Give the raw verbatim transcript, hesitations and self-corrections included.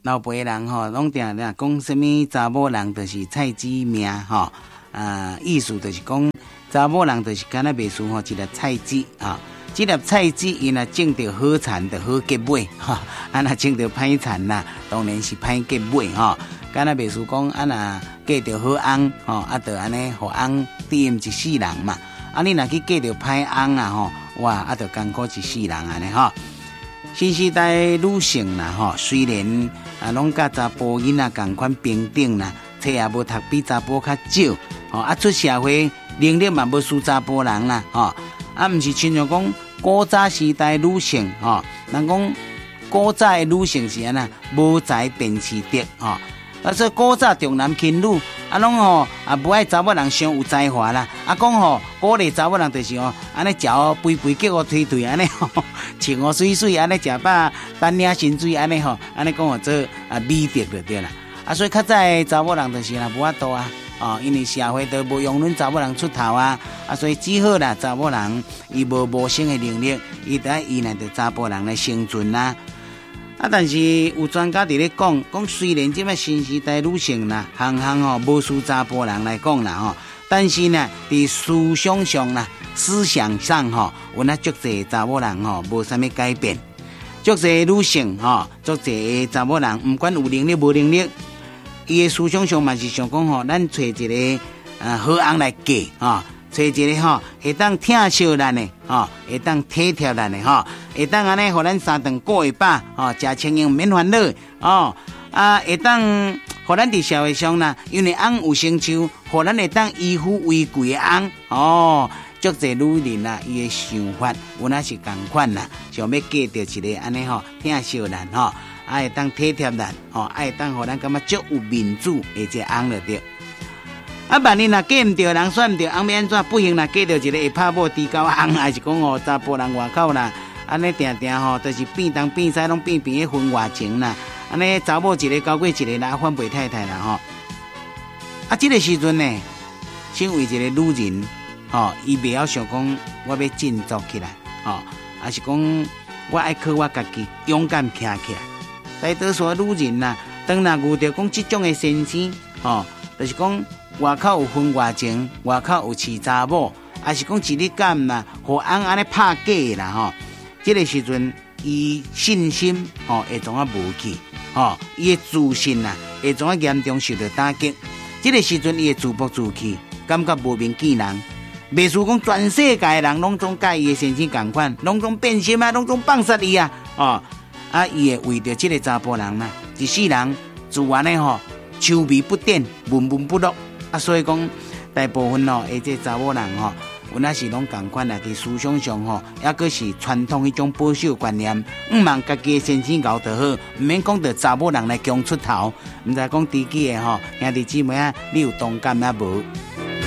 老辈人吼，拢定定讲什么查某人就是菜籽命吼，啊，意思就是讲查某人就是敢若袂输吼一粒菜籽啊，这粒菜籽伊若种着好田就好结尾哈，啊若种着歹田啦，当然是歹结尾吼。敢若袂输讲啊若嫁着好翁吼，啊就安尼互翁惦一世人嘛。啊你若去嫁着歹翁啊吼，哇啊就艰苦一世人安尼吼。新时代女性啦吼，虽然啊拢甲查甫囡仔共款平等啦，册也无读比查甫较少，吼啊出社会能力嘛无输查甫人啦，吼啊毋是亲像讲古早时代女性吼，人讲古早的女性是安那无才便是德吼。啊，说古早重男轻女，啊，拢吼啊不爱查某人伤有才华啦。啊，讲吼鼓励查某人就是吼，安尼食哦肥肥，叫我推推，安尼吼，穿哦水水，安尼食饱，单领薪水，安尼吼，安尼讲哦做啊美德就对啦。啊，所以较早的查某人就是啦无法度啊，哦，因为社会都无容忍查某人出头啊，啊，所以只好啦，查某人伊无谋生的能力，伊得爱依赖着查甫人来生存啦。啊，但是有专家伫咧讲，讲虽然即摆新时代女性啦，行行吼无输查甫人来讲啦吼，但是呢，伫思想上啦、思想上吼，有那足侪查某人吼无啥物改变，足侪女性吼，足侪查某人，毋管有能力无能力，伊诶思想上嘛是想讲吼，咱找一个呃好翁来嫁吼。找一个吼，会当疼惜咱的吼，会当体贴咱的吼，会当安尼，互咱三顿过会饱吼，食清闲免烦恼哦。啊，会当互咱伫社会上啦，因为翁有成就，互咱会当依附为贵的翁哦。足侪女人啦，伊的想法有那是共款啦，想要嫁着一个安尼吼，疼惜咱吼，啊会当体贴咱吼，啊会当互咱感觉足有面子的一个翁就对。啊，万一若嫁唔着人，选唔着翁，要安怎？不行啦，嫁着一个会拍某、低高翁，还是讲哦，查甫人外口啦，安尼定定吼，就是变东变西，拢变变个婚外情啦。安尼查某一个交过一个啦，反背太太啦吼。啊，这个时阵呢，身为一个女人，吼，伊袂晓想讲我要振作起来，吼，还是讲我爱靠我家己勇敢徛起来。大多数女人呐，当若遇到讲这种的先生，吼，就是讲。外口有婚外情，外口有饲查某，还是讲一日间啦，互翁安尼拍假啦吼。这个时阵，伊信心吼会怎啊无去，吼，伊的自信呐会怎啊严重受到打击。这个时阵，伊会自暴自弃，感觉无面见人。袂输讲全世界的人拢总甲伊的先生共款，拢总变心啊，拢总放杀伊啊，哦，啊，伊会为着这个查甫人呐，一世人自安尼吼，愁眉不展，闷闷不乐。啊，所以讲大部分哦，而且查某人吼，有那是拢共款啦，伫思想上吼，抑个是传统迄种保守观念，毋茫家己先生搞得好，毋免讲着查某人来强出头，毋知讲自己的吼兄弟姊妹啊，你有同感啊无？